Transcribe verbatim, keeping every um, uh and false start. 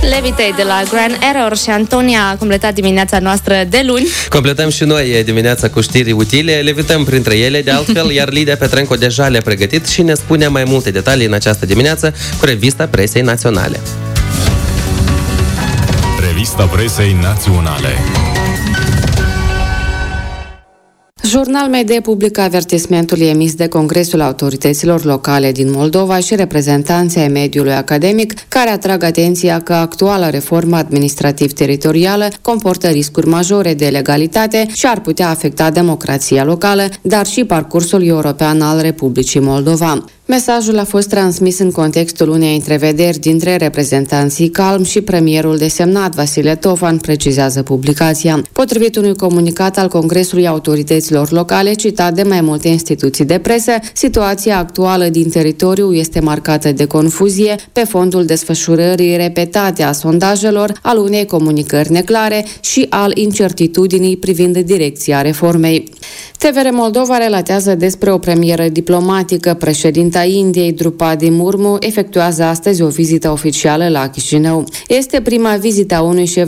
Levitate de la Grand Error și Antonia a completat dimineața noastră de luni. Completăm și noi dimineața cu știri utile, levităm printre ele de altfel, iar Lidia Petrenco deja le-a pregătit și ne spune mai multe detalii în această dimineață cu revista presei naționale. Revista presei naționale. Jurnal Media publică avertismentul emis de Congresul Autorităților Locale din Moldova și reprezentanții ai mediului academic, care atrag atenția că actuala reformă administrativ-teritorială comportă riscuri majore de legalitate și ar putea afecta democrația locală, dar și parcursul european al Republicii Moldova. Mesajul a fost transmis în contextul unei întrevederi dintre reprezentanții Calm și premierul desemnat Vasile Tofan, precizează publicația. Potrivit unui comunicat al Congresului Autorităților Locale, citat de mai multe instituții de presă, situația actuală din teritoriu este marcată de confuzie pe fondul desfășurării repetate a sondajelor, al unei comunicări neclare și al incertitudinii privind direcția reformei. T V R Moldova relatează despre o premieră diplomatică. Președinta Indiei, Drupadi Murmu, efectuează astăzi o vizită oficială la Chișinău. Este prima vizită a unui șef